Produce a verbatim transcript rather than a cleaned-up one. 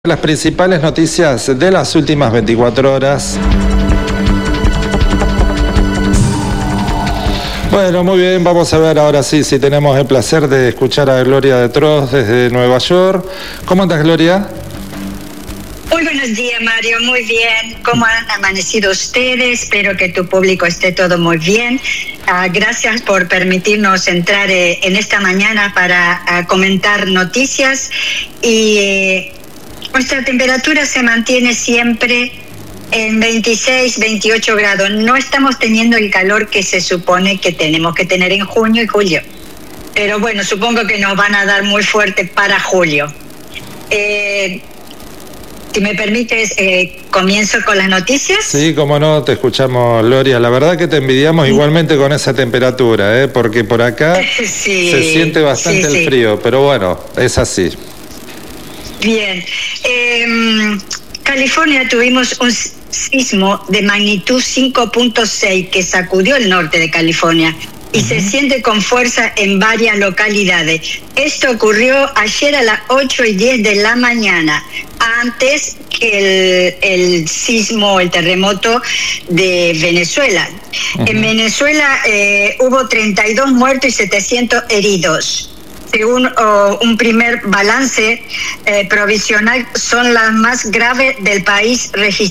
Las principales noticias de las últimas veinticuatro horas. Bueno, muy bien, vamos a ver ahora sí, si tenemos el placer de escuchar a Gloria de Tros desde Nueva York. ¿Cómo andas, Gloria? Muy buenos días, Mario, muy bien. ¿Cómo han amanecido ustedes? Espero que tu público esté todo muy bien. Uh, gracias por permitirnos entrar eh, en esta mañana para uh, comentar noticias. Y eh, nuestra temperatura se mantiene siempre en veintiséis, veintiocho grados. No estamos teniendo el calor que se supone que tenemos que tener en junio y julio. Pero bueno, supongo que nos van a dar muy fuerte para julio. Eh, Si me permites, eh, comienzo con las noticias. Sí, cómo no, te escuchamos, Gloria. La verdad que te envidiamos sí. igualmente con esa temperatura, ¿eh? Porque por acá sí, se siente bastante sí, el sí. frío, pero bueno, es así. Bien. Eh, California tuvimos un sismo de magnitud cinco punto seis que sacudió el norte de California y uh-huh. se siente con fuerza en varias localidades. Esto ocurrió ayer a las ocho y diez de la mañana, antes que el, el sismo, el terremoto de Venezuela. Uh-huh. En Venezuela eh, hubo treinta y dos muertos y setecientos heridos. Según oh, un primer balance eh, provisional, son las más graves del país registradas.